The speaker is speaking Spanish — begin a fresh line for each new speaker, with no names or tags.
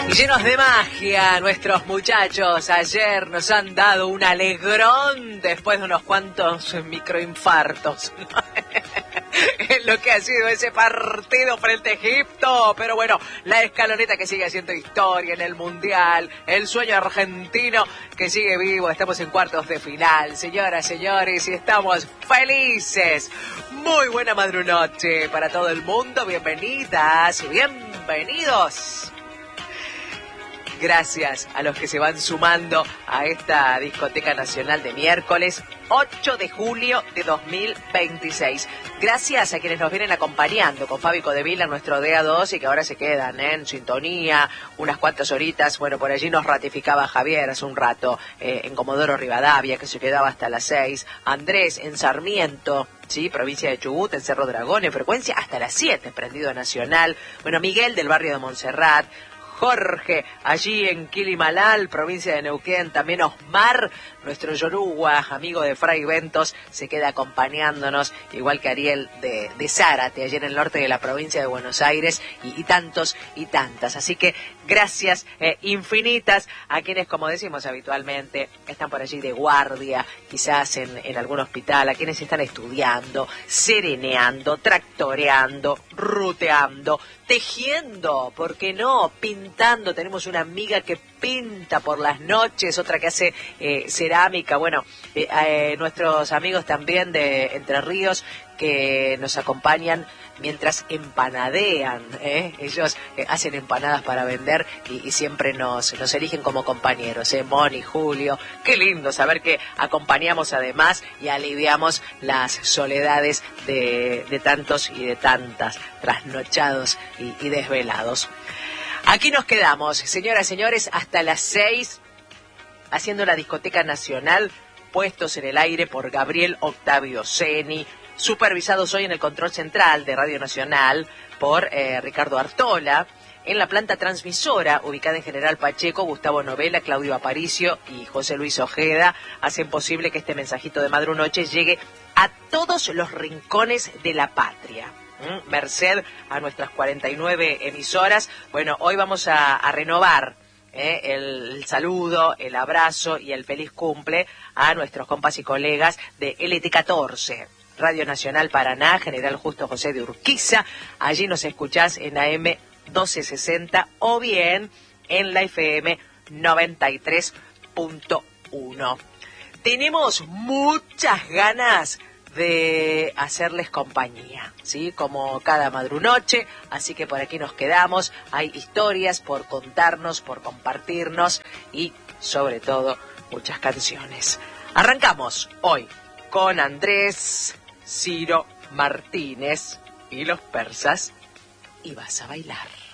Y llenos de magia, nuestros muchachos ayer nos han dado un alegrón después de unos cuantos microinfartos. En lo que ha sido ese partido frente a Egipto. Pero bueno, la escaloneta que sigue haciendo historia en el Mundial, el sueño argentino que sigue vivo. Estamos en cuartos de final, señoras, señores, y estamos felices. Muy buena madrunoche para todo el mundo. Bienvenidas y bienvenidos. Gracias a los que se van sumando a esta discoteca nacional de miércoles 8 de julio de 2026. Gracias a quienes nos vienen acompañando con Fabi Codevila, nuestro DA2, y que ahora se quedan en sintonía unas cuantas horitas. Bueno, por allí nos ratificaba Javier hace un rato en Comodoro Rivadavia, que se quedaba hasta las 6. Andrés en Sarmiento, sí, provincia de Chubut, en Cerro Dragón, en frecuencia hasta las 7, prendido nacional. Bueno, Miguel del barrio de Montserrat. Jorge, allí en Quilimalal, provincia de Neuquén, también Osmar, nuestro yoruba, amigo de Fray Ventos, se queda acompañándonos, igual que Ariel de Zárate, allí en el norte de la provincia de Buenos Aires, y tantos y tantas. Así que gracias infinitas a quienes, como decimos habitualmente, están por allí de guardia, quizás en algún hospital, a quienes están estudiando, sereneando, tractoreando, ruteando, tejiendo, ¿por qué no? Pintando. Tenemos una amiga que pinta por las noches, otra que hace cerámica. Bueno, nuestros amigos también de Entre Ríos que nos acompañan mientras empanadean, ellos hacen empanadas para vender y siempre nos eligen como compañeros, Moni, Julio. Qué lindo saber que acompañamos además y aliviamos las soledades de tantos y de tantas trasnochados y desvelados. Aquí nos quedamos, señoras y señores, hasta las 6, haciendo la discoteca nacional, puestos en el aire por Gabriel Octavio Ceni, supervisados hoy en el control central de Radio Nacional por Ricardo Artola. En la planta transmisora, ubicada en General Pacheco, Gustavo Novela, Claudio Aparicio y José Luis Ojeda hacen posible que este mensajito de Madrunoche llegue a todos los rincones de la patria. Merced a nuestras 49 emisoras. Bueno, hoy vamos a renovar el saludo, el abrazo y el feliz cumple a nuestros compas y colegas de LT14. Radio Nacional Paraná, General Justo José de Urquiza. Allí nos escuchás en AM 1260 o bien en la FM 93.1. Tenemos muchas ganas de hacerles compañía, ¿sí? Como cada madrunoche, así que por aquí nos quedamos. Hay historias por contarnos, por compartirnos y, sobre todo, muchas canciones. Arrancamos hoy con Andrés Ciro Martínez y los persas, y vas a bailar.